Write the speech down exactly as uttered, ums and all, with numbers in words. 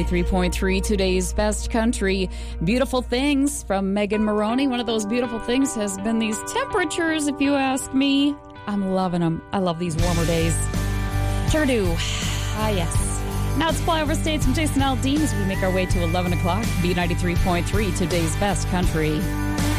ninety-three point three, today's best country. Beautiful things from Megan Moroney. One of those beautiful things has been these temperatures, if you ask me. I'm loving them. I love these warmer days. Sure do. Ah, yes. Now it's Flyover States from Jason Aldean as we make our way to eleven o'clock. B ninety-three point three, today's best country.